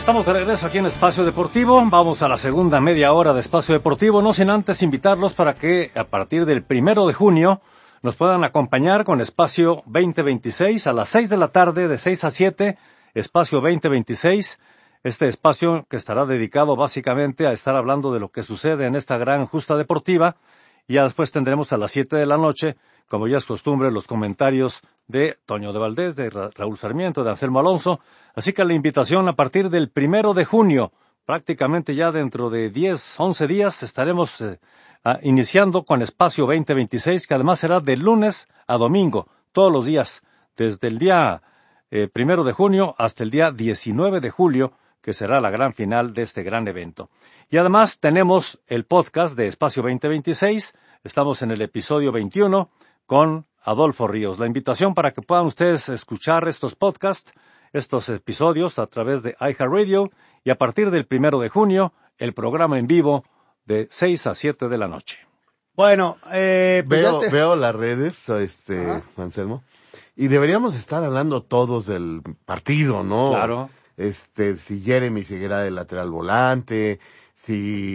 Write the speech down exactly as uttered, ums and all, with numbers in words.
Estamos de regreso aquí en Espacio Deportivo. Vamos a la segunda media hora de Espacio Deportivo, no sin antes invitarlos para que a partir del primero de junio nos puedan acompañar con Espacio veinte veintiséis a las seis de la tarde, de seis a siete, Espacio veinte veintiséis, este espacio que estará dedicado básicamente a estar hablando de lo que sucede en esta gran justa deportiva, y ya después tendremos a las siete de la noche, como ya es costumbre, los comentarios de Toño de Valdés, de Ra- Raúl Sarmiento, de Anselmo Alonso. Así que la invitación a partir del primero de junio, prácticamente ya dentro de diez, once días, estaremos eh, a, iniciando con Espacio veinte veintiséis, que además será de lunes a domingo, todos los días, desde el día eh, primero de junio hasta el día diecinueve de julio, que será la gran final de este gran evento. Y además tenemos el podcast de Espacio veinte veintiséis, estamos en el episodio veintiuno con Adolfo Ríos. La invitación para que puedan ustedes escuchar estos podcasts, estos episodios a través de iHeartRadio, y a partir del primero de junio, el programa en vivo de seis a siete de la noche. Bueno, eh, pues Veo, ya te... veo las redes, este, Ajá. Anselmo, y deberíamos estar hablando todos del partido, ¿no? Claro. Este, si Jeremy seguirá de lateral volante, si